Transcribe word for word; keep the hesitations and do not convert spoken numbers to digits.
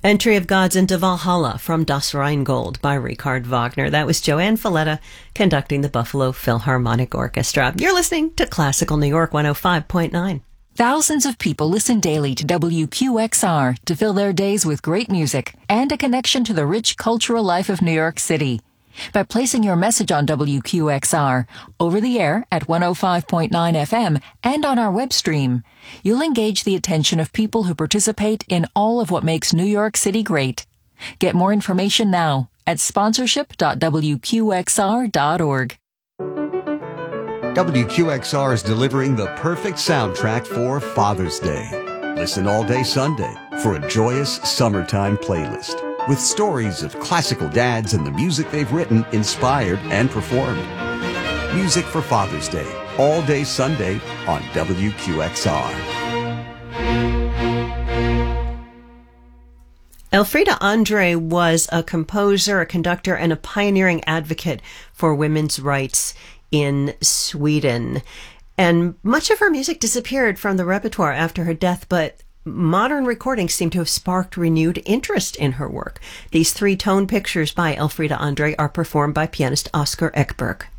Entry of Gods into Valhalla from Das Rheingold by Richard Wagner. That was Joanne Falletta conducting the Buffalo Philharmonic Orchestra. You're listening to Classical New York one oh five point nine. Thousands of people listen daily to W Q X R to fill their days with great music and a connection to the rich cultural life of New York City. By placing your message on W Q X R, over the air at one oh five point nine F M and on our web stream, you'll engage the attention of people who participate in all of what makes New York City great. Get more information now at sponsorship dot w q x r dot org. W Q X R is delivering the perfect soundtrack for Father's Day. Listen all day Sunday for a joyous summertime playlist with stories of classical dads and the music they've written, inspired, and performed. Music for Father's Day, all day Sunday on W Q X R. Elfriede Andre was a composer, a conductor, and a pioneering advocate for women's rights in Sweden. And much of her music disappeared from the repertoire after her death, but modern recordings seem to have sparked renewed interest in her work. These three tone pictures by Elfriede Andre are performed by pianist Oscar Ekberg.